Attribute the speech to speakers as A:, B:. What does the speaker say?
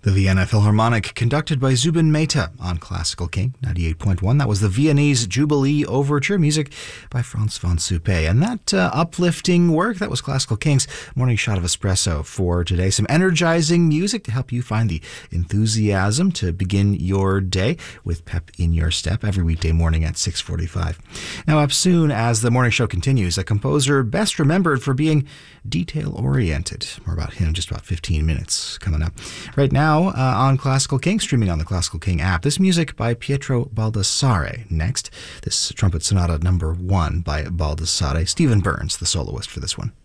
A: The Vienna Philharmonic, conducted by Zubin Mehta on Classical King 98.1. That was the Viennese Jubilee Overture, music by Franz von Suppé. And that uplifting work, that was Classical King's Morning Shot of Espresso for today. Some energizing music to help you find the enthusiasm to begin your day with pep in your step every weekday morning at 6:45. Now, up soon as the morning show continues, a composer best remembered for being detail-oriented. More about him in just about 15 minutes coming up. Right now, on Classical King, streaming on the Classical King app. This music by Pietro Baldassare. Next, this Trumpet Sonata No. 1 by Baldassare. Stephen Burns, the soloist for this one.